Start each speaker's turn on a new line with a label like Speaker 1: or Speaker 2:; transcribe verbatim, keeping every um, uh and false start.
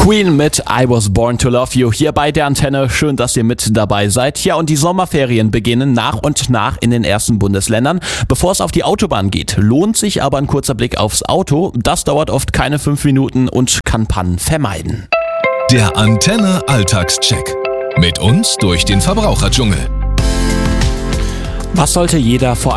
Speaker 1: Queen mit I Was Born to Love You hier bei der Antenne. Schön, dass ihr mit dabei seid. Ja, und die Sommerferien beginnen nach und nach in den ersten Bundesländern. Bevor es auf die Autobahn geht, lohnt sich aber ein kurzer Blick aufs Auto. Das dauert oft keine fünf Minuten und kann Pannen vermeiden.
Speaker 2: Der Antenne Alltagscheck. Mit uns durch den Verbraucherdschungel.
Speaker 1: Was sollte jeder vor